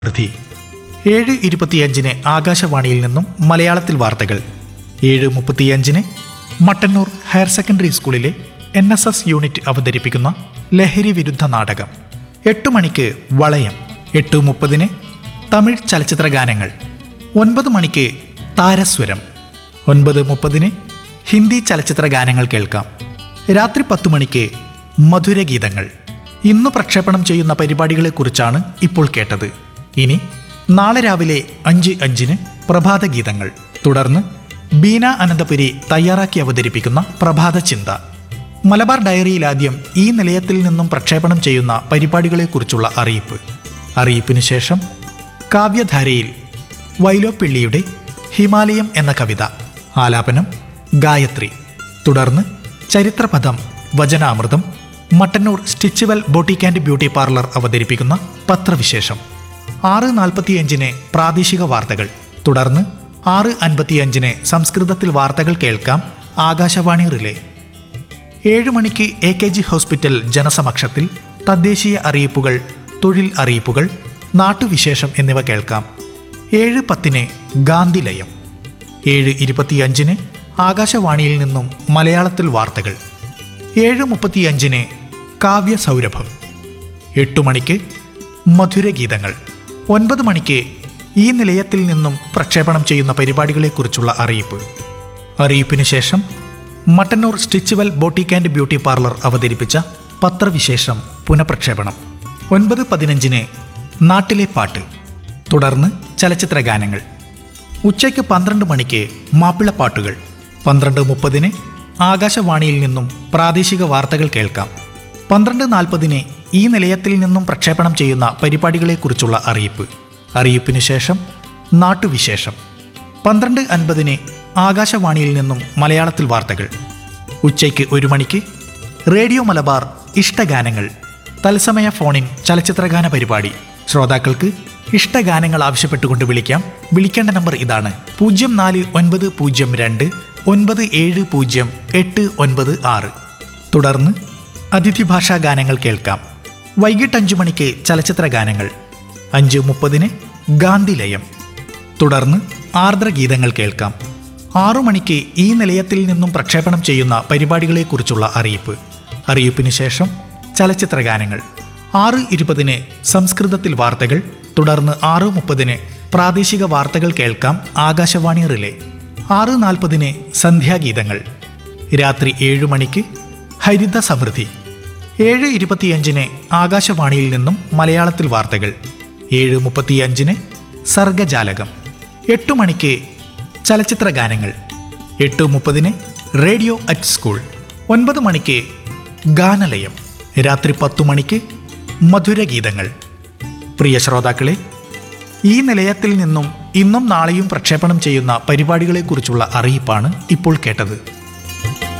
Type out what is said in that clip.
പ്രതി 7:25 ആകാശവാണിയിൽ നിന്നും മലയാളത്തിൽ വാർത്തകൾ. 7:35 മട്ടന്നൂർ ഹയർ സെക്കൻഡറി സ്കൂളിലെ NSS യൂണിറ്റ് അവതരിപ്പിക്കുന്ന ലഹരി വിരുദ്ധ നാടകം. 8 മണിക്ക് വളയം. 8:30 തമിഴ് ചലച്ചിത്ര ഗാനങ്ങൾ. 9 മണിക്ക് താരസ്വരം. 9:30 ഹിന്ദി ചലച്ചിത്ര ഗാനങ്ങൾ കേൾക്കാം. രാത്രി 10 മണിക്ക് മധുരഗീതങ്ങൾ. ഇന്ന് പ്രക്ഷേപണം ചെയ്യുന്ന പരിപാടികളെക്കുറിച്ചാണ് ഇപ്പോൾ കേട്ടത്. ഇനി നാളെ രാവിലെ 5:05 പ്രഭാത ഗീതങ്ങൾ. തുടർന്ന് ബീന അനന്തപുരി തയ്യാറാക്കി അവതരിപ്പിക്കുന്ന പ്രഭാത ചിന്ത. മലബാർ ഡയറിയിൽ ആദ്യം ഈ നിലയത്തിൽ നിന്നും പ്രക്ഷേപണം ചെയ്യുന്ന പരിപാടികളെക്കുറിച്ചുള്ള അറിയിപ്പ്. അറിയിപ്പിനു ശേഷം കാവ്യധാരയിൽ വൈലോപ്പിള്ളിയുടെ ഹിമാലയം എന്ന കവിത. ആലാപനം ഗായത്രി. തുടർന്ന് ചരിത്രപഥം വചനാമൃതം. Mattannur സ്റ്റിച്ചുവൽ boutique and beauty parlour അവതരിപ്പിക്കുന്ന പത്രവിശേഷം. 6:45 പ്രാദേശിക വാർത്തകൾ. തുടർന്ന് 6:55 സംസ്കൃതത്തിൽ വാർത്തകൾ കേൾക്കാം. ആകാശവാണി റിലേ. 7 മണിക്ക് AKG ഹോസ്പിറ്റൽ ജനസമക്ഷത്തിൽ തദ്ദേശീയ അറിയിപ്പുകൾ, തൊഴിൽ അറിയിപ്പുകൾ, നാട്ടുവിശേഷം എന്നിവ കേൾക്കാം. 7:10 ഗാന്ധിലയം. 7:25 ആകാശവാണിയിൽ നിന്നും മലയാളത്തിൽ വാർത്തകൾ. 7:35 കാവ്യസൗരഭം. 8 മണിക്ക് മധുരഗീതങ്ങൾ. 9 മണിക്ക് ഈ നിലയത്തിൽ നിന്നും പ്രക്ഷേപണം ചെയ്യുന്ന പരിപാടികളെക്കുറിച്ചുള്ള അറിയിപ്പ്. അറിയിപ്പിനു ശേഷം Mattannur സ്റ്റിച്ചുവൽ boutique and beauty parlour അവതരിപ്പിച്ച പത്രവിശേഷം പുനഃപ്രക്ഷേപണം. 9:15 നാട്ടിലെ പാട്ട്. തുടർന്ന് ചലച്ചിത്ര ഗാനങ്ങൾ. ഉച്ചയ്ക്ക് 12 മണിക്ക് മാപ്പിളപ്പാട്ടുകൾ. 12:30 ആകാശവാണിയിൽ നിന്നും പ്രാദേശിക വാർത്തകൾ കേൾക്കാം. 12:40 ഈ നിലയത്തിൽ നിന്നും പ്രക്ഷേപണം ചെയ്യുന്ന പരിപാടികളെക്കുറിച്ചുള്ള അറിയിപ്പ്. അറിയിപ്പിനു ശേഷം നാട്ടുവിശേഷം. 12:50 ആകാശവാണിയിൽ നിന്നും മലയാളത്തിൽ വാർത്തകൾ. ഉച്ചയ്ക്ക് 1 മണിക്ക് റേഡിയോ മലബാർ ഇഷ്ടഗാനങ്ങൾ. തത്സമയ ഫോണിൻ ചലച്ചിത്രഗാന പരിപാടി. ശ്രോതാക്കൾക്ക് ഇഷ്ടഗാനങ്ങൾ ആവശ്യപ്പെട്ടുകൊണ്ട് വിളിക്കാം. വിളിക്കേണ്ട നമ്പർ ഇതാണ്: 04902970 896. തുടർന്ന് അതിഥി ഭാഷാ ഗാനങ്ങൾ കേൾക്കാം. വൈകിട്ട് 5 മണിക്ക് ചലച്ചിത്ര ഗാനങ്ങൾ. 5:30 ഗാന്ധിലയം. തുടർന്ന് ആർദ്രഗീതങ്ങൾ കേൾക്കാം. 6 മണിക്ക് ഈ നിലയത്തിൽ നിന്നും പ്രക്ഷേപണം ചെയ്യുന്ന പരിപാടികളെക്കുറിച്ചുള്ള അറിയിപ്പ്. അറിയിപ്പിന് ശേഷം ചലച്ചിത്ര ഗാനങ്ങൾ. 6:20 സംസ്കൃതത്തിൽ വാർത്തകൾ. തുടർന്ന് 6:30 പ്രാദേശിക വാർത്തകൾ കേൾക്കാം. ആകാശവാണി റിലേ. 6:40 സന്ധ്യാഗീതങ്ങൾ. രാത്രി 7 മണിക്ക് ഹരിത സമൃദ്ധി. 7:25 ആകാശവാണിയിൽ നിന്നും മലയാളത്തിൽ വാർത്തകൾ. 7:35 സർഗജാലകം. 8 മണിക്ക് ചലച്ചിത്ര ഗാനങ്ങൾ. 8:30 റേഡിയോ അറ്റ് സ്കൂൾ. 9 മണിക്ക് ഗാനലയം. രാത്രി 10 മണിക്ക് മധുരഗീതങ്ങൾ. പ്രിയ ശ്രോതാക്കളെ, ഈ നിലയത്തിൽ നിന്നും ഇന്നും നാളെയും പ്രക്ഷേപണം ചെയ്യുന്ന പരിപാടികളെക്കുറിച്ചുള്ള അറിയിപ്പാണ് ഇപ്പോൾ കേട്ടത്.